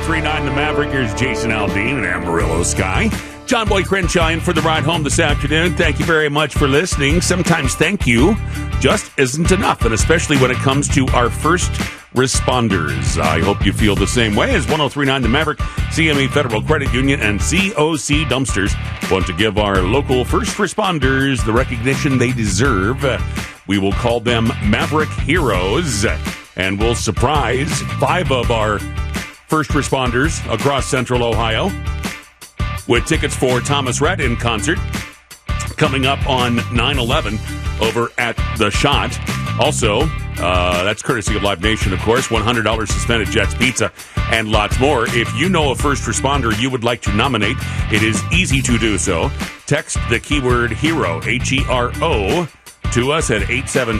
1039 The Maverick. Here's Jason Aldean and Amarillo Sky. John Boy Crenshaw in for the ride home this afternoon. Thank you very much for listening. Sometimes thank you just isn't enough, and especially when it comes to our first responders. I hope you feel the same way as 1039 The Maverick, CME Federal Credit Union, and COC Dumpsters want to give our local first responders the recognition they deserve. We will call them Maverick Heroes, and we'll surprise 5 of our first responders across Central Ohio with tickets for Thomas Rhett in concert coming up on 9/11 over at The Shot. Also, that's courtesy of Live Nation, of course, $100 to spend at Jets Pizza, and lots more. If you know a first responder you would like to nominate, it is easy to do so. Text the keyword HERO, HERO, to us at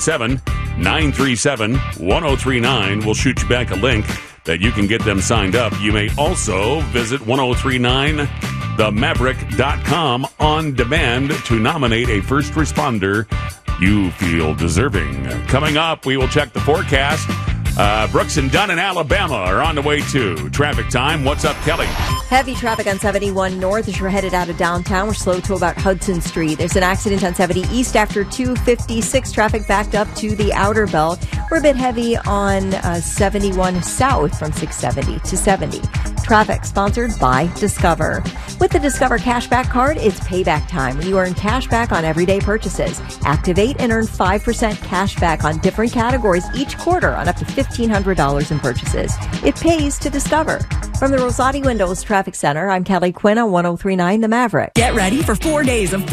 877-937-1039. We'll shoot you back a link that you can get them signed up. You may also visit 1039themaverick.com on demand to nominate a first responder you feel deserving. Coming up, we will check the forecast. Brooks and Dunn in Alabama are on the way to traffic time. What's up, Kelly? Heavy traffic on 71 north as you're headed out of downtown. We're slow to about Hudson Street. There's an accident on 70 east after 256. Traffic backed up to the outer belt. We're a bit heavy on 71 south from 670 to 70. Traffic sponsored by Discover. With the Discover Cashback Card, it's payback time when you earn cash back on everyday purchases. Activate and earn 5% cash back on different categories each quarter on up to $1,500 in purchases. It pays to Discover. From the Rosati Windows Traffic Center, I'm Kelly Quinn on 1039 The Maverick. Get ready for 4 days of